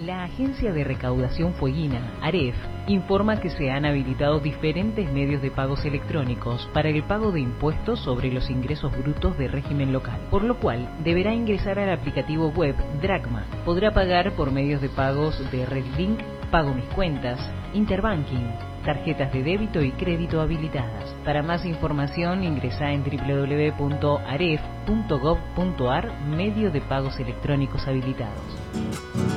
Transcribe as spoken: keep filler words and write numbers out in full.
La Agencia de Recaudación Fueguina, AREF, informa que se han habilitado diferentes medios de pagos electrónicos para el pago de impuestos sobre los ingresos brutos de régimen local, por lo cual deberá ingresar al aplicativo web Dracma. Podrá pagar por medios de pagos de RedLink, Pago Mis Cuentas, Interbanking, tarjetas de débito y crédito habilitadas. Para más información ingresa en doble u doble u doble u punto aref punto gob punto ar, medio de pagos electrónicos habilitados.